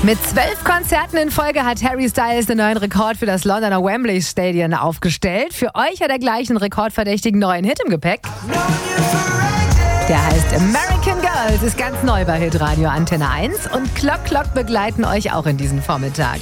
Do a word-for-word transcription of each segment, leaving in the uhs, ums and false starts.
Mit zwölf Konzerten in Folge hat Harry Styles den neuen Rekord für das Londoner Wembley Stadion aufgestellt. Für euch hat er gleich einen rekordverdächtigen neuen Hit im Gepäck. Der heißt American Girls, ist ganz neu bei Hitradio Antenne eins und Clock Clock begleiten euch auch in diesem Vormittag.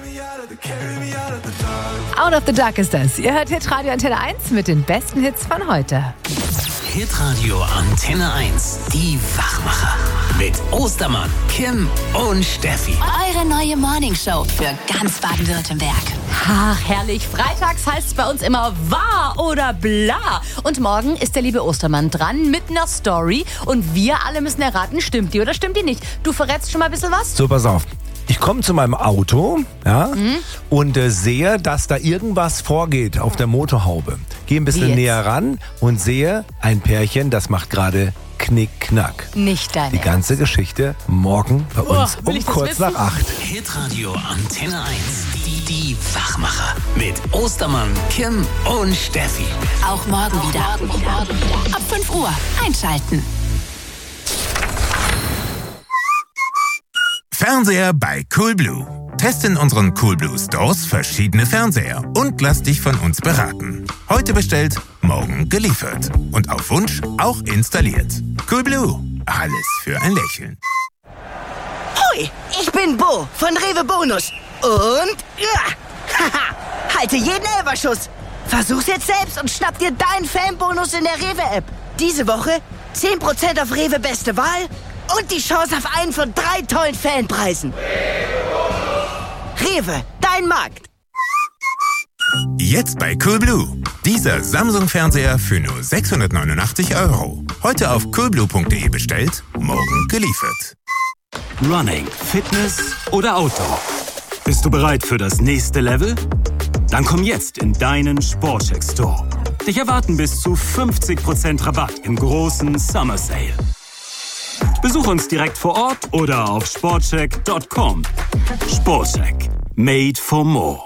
Out of the Dark ist das. Ihr hört Hitradio Antenne eins mit den besten Hits von heute. Hitradio Antenne eins, die Wachmacher. Mit Ostermann, Kim und Steffi. Eure neue Morningshow für ganz Baden-Württemberg. Ach, herrlich. Freitags heißt es bei uns immer wahr oder bla. Und morgen ist der liebe Ostermann dran mit einer Story. Und wir alle müssen erraten, stimmt die oder stimmt die nicht. Du verrätst schon mal ein bisschen was? So, pass auf. Ich komme zu meinem Auto, ja, mhm. und äh, sehe, dass da irgendwas vorgeht auf der Motorhaube. Gehe ein bisschen näher ran und sehe ein Pärchen, das macht gerade Knick-Knack. Nicht dein Die ganze Ernst. Geschichte morgen bei uns oh, um kurz nach acht. Hitradio Antenne eins, die, die Wachmacher. Mit Ostermann, Kim und Steffi. Auch morgen wieder. Morgen wieder. Ab fünf Uhr einschalten. Fernseher bei Coolblue. Teste in unseren Coolblue Stores verschiedene Fernseher und lass dich von uns beraten. Heute bestellt, morgen geliefert. Und auf Wunsch auch installiert. Coolblue. Alles für ein Lächeln. Hoi, ich bin Bo von Rewe Bonus. Und ja, haha, halte jeden Elferschuss. Versuch's jetzt selbst und schnapp dir deinen Fanbonus in der Rewe-App. Diese Woche zehn Prozent auf Rewe Beste Wahl und die Chance auf einen von drei tollen Fanpreisen. Rewe, dein Markt. Jetzt bei Coolblue. Dieser Samsung-Fernseher für nur sechshundertneunundachtzig Euro. Heute auf coolblue punkt de bestellt, morgen geliefert. Running, Fitness oder Outdoor? Bist du bereit für das nächste Level? Dann komm jetzt in deinen Sportcheck Store. Dich erwarten bis zu fünfzig Prozent Rabatt im großen Summer Sale. Besuch uns direkt vor Ort oder auf sportcheck punkt com. Sportcheck. Made for more.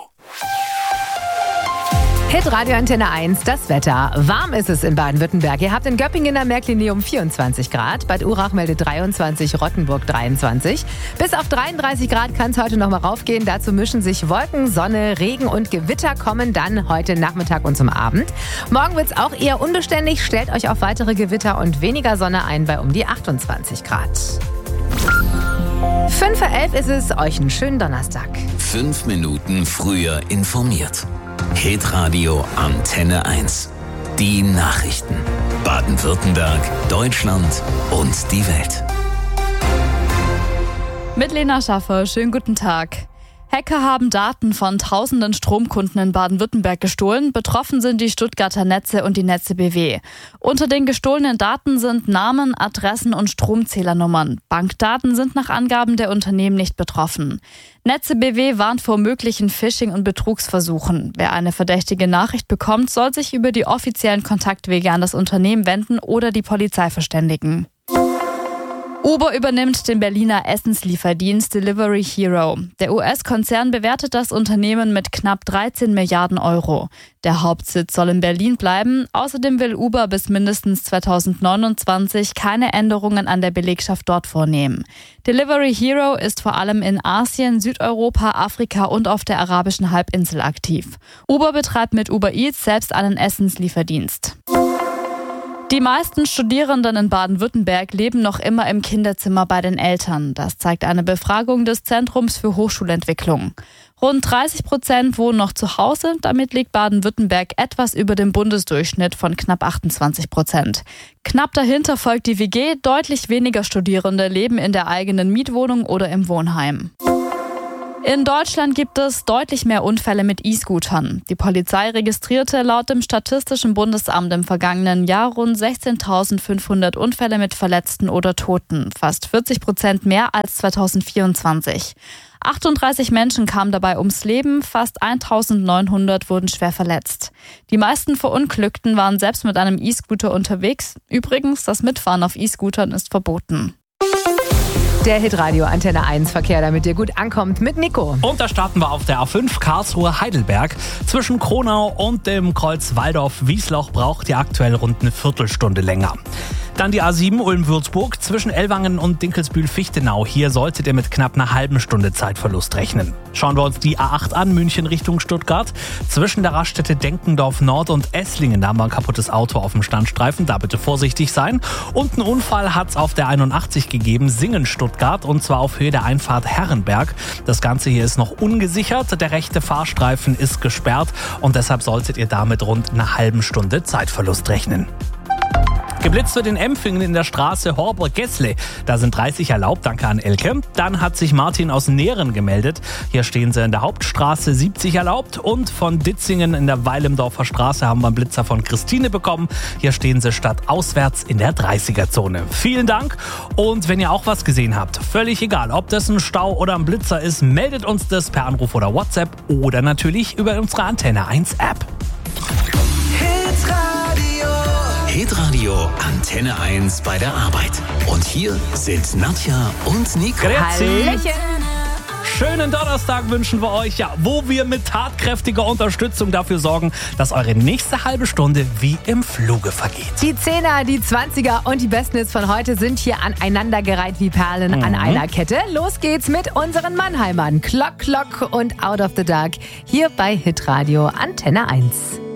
Hitradio Antenne eins, das Wetter. Warm ist es in Baden-Württemberg. Ihr habt in Göppingen in der Märklinium vierundzwanzig Grad. Bad Urach meldet dreiundzwanzig, Rottenburg dreiundzwanzig. Bis auf dreiunddreißig Grad kann es heute noch mal raufgehen. Dazu mischen sich Wolken, Sonne, Regen und Gewitter kommen dann heute Nachmittag und zum Abend. Morgen wird es auch eher unbeständig. Stellt euch auf weitere Gewitter und weniger Sonne ein bei um die achtundzwanzig Grad. fünf vor elf ist es. Euch einen schönen Donnerstag. Fünf Minuten früher informiert. Hitradio Antenne eins. Die Nachrichten. Baden-Württemberg, Deutschland und die Welt. Mit Lena Schaffer, schönen guten Tag. Hacker haben Daten von tausenden Stromkunden in Baden-Württemberg gestohlen. Betroffen sind die Stuttgarter Netze und die Netze B W. Unter den gestohlenen Daten sind Namen, Adressen und Stromzählernummern. Bankdaten sind nach Angaben der Unternehmen nicht betroffen. Netze B W warnt vor möglichen Phishing- und Betrugsversuchen. Wer eine verdächtige Nachricht bekommt, soll sich über die offiziellen Kontaktwege an das Unternehmen wenden oder die Polizei verständigen. Uber übernimmt den Berliner Essenslieferdienst Delivery Hero. Der U S-Konzern bewertet das Unternehmen mit knapp dreizehn Milliarden Euro. Der Hauptsitz soll in Berlin bleiben. Außerdem will Uber bis mindestens zweitausendneunundzwanzig keine Änderungen an der Belegschaft dort vornehmen. Delivery Hero ist vor allem in Asien, Südeuropa, Afrika und auf der arabischen Halbinsel aktiv. Uber betreibt mit Uber Eats selbst einen Essenslieferdienst. Die meisten Studierenden in Baden-Württemberg leben noch immer im Kinderzimmer bei den Eltern. Das zeigt eine Befragung des Zentrums für Hochschulentwicklung. Rund dreißig Prozent wohnen noch zu Hause. Damit liegt Baden-Württemberg etwas über dem Bundesdurchschnitt von knapp achtundzwanzig Prozent. Knapp dahinter folgt die W G. Deutlich weniger Studierende leben in der eigenen Mietwohnung oder im Wohnheim. In Deutschland gibt es deutlich mehr Unfälle mit E-Scootern. Die Polizei registrierte laut dem Statistischen Bundesamt im vergangenen Jahr rund sechzehntausendfünfhundert Unfälle mit Verletzten oder Toten, fast vierzig Prozent mehr als zweitausendvierundzwanzig. achtunddreißig Menschen kamen dabei ums Leben, fast eintausendneunhundert wurden schwer verletzt. Die meisten Verunglückten waren selbst mit einem E-Scooter unterwegs. Übrigens, das Mitfahren auf E-Scootern ist verboten. Der Hitradio Antenne eins Verkehr, damit ihr gut ankommt, mit Nico. Und da starten wir auf der A fünf Karlsruhe-Heidelberg. Zwischen Kronau und dem Kreuz Waldorf-Wiesloch braucht ihr aktuell rund eine Viertelstunde länger. Dann die A sieben Ulm-Würzburg zwischen Ellwangen und Dinkelsbühl-Fichtenau. Hier solltet ihr mit knapp einer halben Stunde Zeitverlust rechnen. Schauen wir uns die A acht an, München Richtung Stuttgart. Zwischen der Raststätte Denkendorf Nord und Esslingen, da haben wir ein kaputtes Auto auf dem Standstreifen. Da bitte vorsichtig sein. Und einen Unfall hat es auf der einundachtzig gegeben, Singen-Stuttgart. Und zwar auf Höhe der Einfahrt Herrenberg. Das Ganze hier ist noch ungesichert. Der rechte Fahrstreifen ist gesperrt. Und deshalb solltet ihr da mit rund einer halben Stunde Zeitverlust rechnen. Geblitzt wird in Empfingen in der Straße Horber-Gessle. Da sind dreißig erlaubt, danke an Elke. Dann hat sich Martin aus Nähren gemeldet. Hier stehen sie in der Hauptstraße, siebzig erlaubt. Und von Ditzingen in der Weilemdorfer Straße haben wir einen Blitzer von Christine bekommen. Hier stehen sie stadtauswärts in der dreißiger-Zone. Vielen Dank. Und wenn ihr auch was gesehen habt, völlig egal, ob das ein Stau oder ein Blitzer ist, meldet uns das per Anruf oder WhatsApp oder natürlich über unsere Antenne eins App. Hitradio Antenne eins bei der Arbeit. Und hier sind Nadja und Nico. Hallöchen. Schönen Donnerstag wünschen wir euch, ja, wo wir mit tatkräftiger Unterstützung dafür sorgen, dass eure nächste halbe Stunde wie im Fluge vergeht. Die Zehner, die Zwanziger und die besten Hits von heute sind hier aneinandergereiht wie Perlen mhm. an einer Kette. Los geht's mit unseren Mannheimern. Clock, Clock und Out of the Dark hier bei Hitradio Antenne eins.